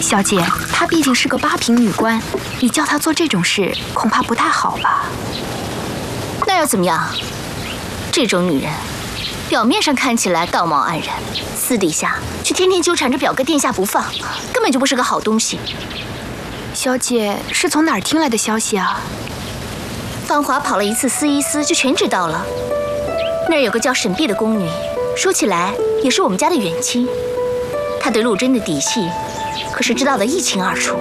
小姐，她毕竟是个八品女官，你叫她做这种事，恐怕不太好吧？ 那又怎么样？这种女人，表面上看起来道貌岸然，私底下却天天纠缠着表哥殿下不放，根本就不是个好东西。 小姐是从哪儿听来的消息啊？ 芳华跑了一次司医司，就全知道了。那儿有个叫沈碧的宫女，说起来也是我们家的远亲。她对陆贞的底细可是知道得一清二楚。